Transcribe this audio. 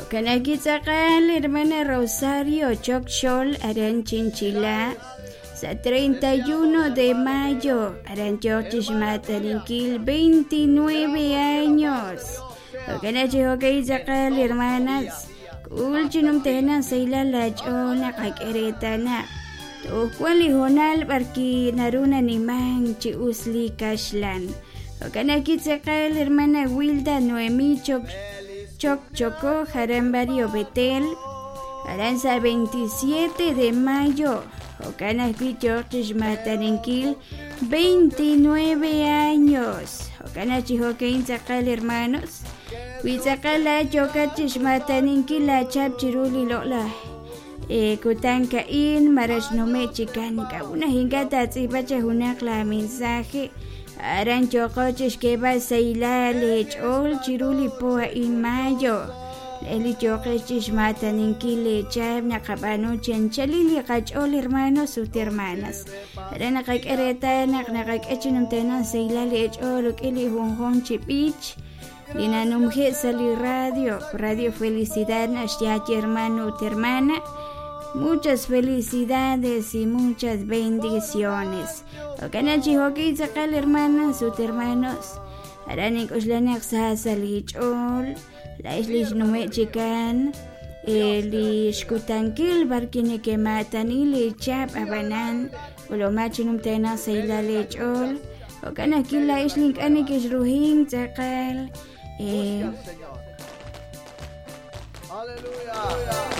Okanakitzacal, hermana Rosario Chocchol, Aran Chinchila, sa 31 de mayo, Aran Chochishmatarinquil, 29 años. Okanachihokitzacal, hermanas, Ulchinum tena seila lachona kakeretana. Tukwali honal barki naruna nimang chi usli kashlan. Okanakitzacal, hermana Wilda Noemí Chocchocó, Jarambario Betel, Aranza 27 de mayo, Okanakitzacal, 29 años. Okanachihokeintzacal, hermanos. Huitzakala chokachishmataninki la chapchiruli lola kutanka in marashnome chikanka una hingata tsipacha hunakla mensaje aran chokochish que va seila lechol chiruli poa in mayo eli chokachishmataninki le chap nakabano chenchalili kachol hermanos sus hermanas aran kakereta nakakachinumtena seila lechol kili honhon chipich Lina numje sali radio Felicidad Nashiachi hermano tu hermana. Muchas felicidades y muchas bendiciones. Okanachi hokitzacal hermanas sus hermanos. Aranik uslanak sa salichol. La islish numechikan. Elish kutankil barkini que matan ili chap abanan. Ulomachinum tena seila lechol. Okanaki la islink anikish ruhin tzakal. Aleluya.